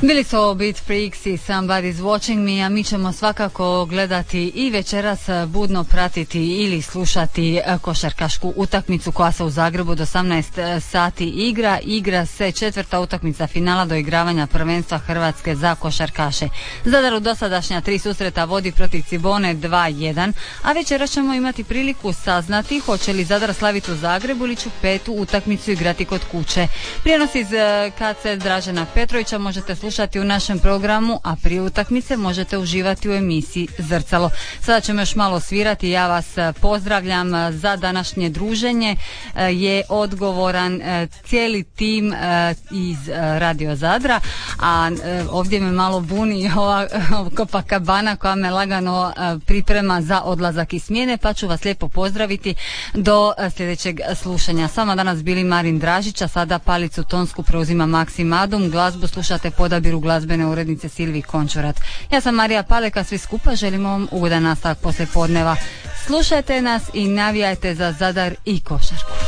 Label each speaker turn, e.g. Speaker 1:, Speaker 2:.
Speaker 1: Bili su ovo Beat Freaks i Somebody's Watching Me, a mi ćemo svakako gledati i večeras budno pratiti ili slušati košarkašku utakmicu koja se u Zagrebu do 18 sati igra se četvrta utakmica finala do igravanja prvenstva Hrvatske za košarkaše. Zadar u dosadašnja 3 susreta vodi protiv Cibone 2-1, a večeras ćemo imati priliku saznati hoće li Zadar slaviti u Zagrebu ili će petu utakmicu igrati kod kuće. Prijenos iz KC Dražena Petrovića možete slušati u našem programu, a prije utakmice možete uživati u emisiji Zrcalo. Sada ćemo još malo svirati, ja vas pozdravljam. Za današnje druženje je odgovoran cijeli tim iz Radio Zadra, a ovdje me malo buni ova Copacabana koja me lagano priprema za odlazak iz smjene, pa ću vas lijepo pozdraviti do sljedećeg slušanja. Sama danas bili Marin Dražić, a sada palicu tonsku preuzima Maksim Adum, glazbu slušate po odabiru glazbene urednice Silvi Končurat. Ja sam Marija Paleka, svi skupa želimo vam ugodan nastavak poslije podneva. Slušajte nas i navijajte za Zadar i košarku.